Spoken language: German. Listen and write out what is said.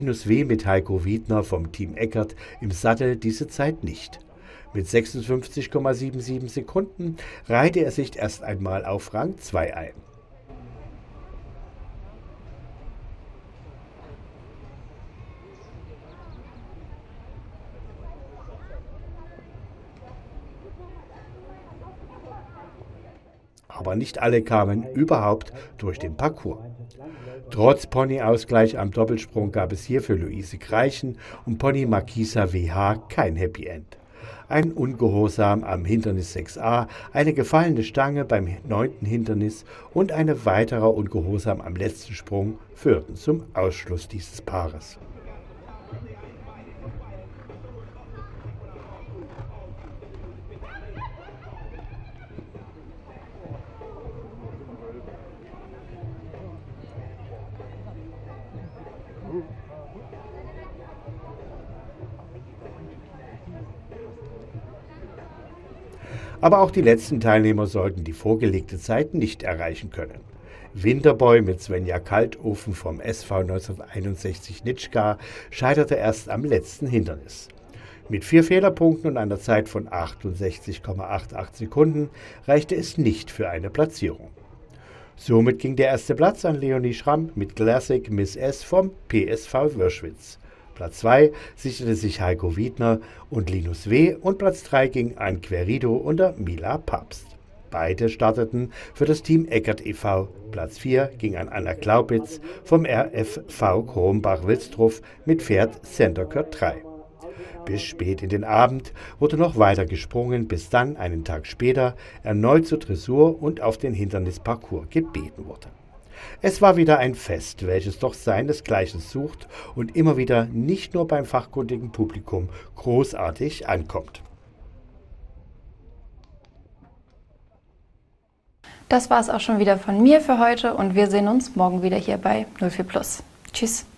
Linus W. mit Heiko Wiedner vom Team Eckert im Sattel diese Zeit nicht. Mit 56,77 Sekunden reihte er sich erst einmal auf Rang 2 ein. Aber nicht alle kamen überhaupt durch den Parcours. Trotz Ponyausgleich am Doppelsprung gab es hier für Luise Greichen und Pony Markisa WH kein Happy End. Ein Ungehorsam am Hindernis 6a, eine gefallene Stange beim 9. Hindernis und ein weiterer Ungehorsam am letzten Sprung führten zum Ausschluss dieses Paares. Aber auch die letzten Teilnehmer sollten die vorgelegte Zeit nicht erreichen können. Winterboy mit Svenja Kaltofen vom SV 1961 Nitschka scheiterte erst am letzten Hindernis. Mit 4 Fehlerpunkten und einer Zeit von 68,88 Sekunden reichte es nicht für eine Platzierung. Somit ging der erste Platz an Leonie Schramm mit Classic Miss S vom PSV Wörschwitz. Platz 2 sicherte sich Heiko Wiedner und Linus W. und Platz 3 ging an Querido unter Mila Papst. Beide starteten für das Team Eckert e.V. Platz 4 ging an Anna Glaubitz vom RFV Krombach-Wilsdruff mit Pferd Centerkurt 3. Bis spät in den Abend wurde noch weiter gesprungen, bis dann einen Tag später erneut zur Dressur und auf den Hindernisparcours gebeten wurde. Es war wieder ein Fest, welches doch seinesgleichen sucht und immer wieder nicht nur beim fachkundigen Publikum großartig ankommt. Das war es auch schon wieder von mir für heute und wir sehen uns morgen wieder hier bei 04 Plus. Tschüss.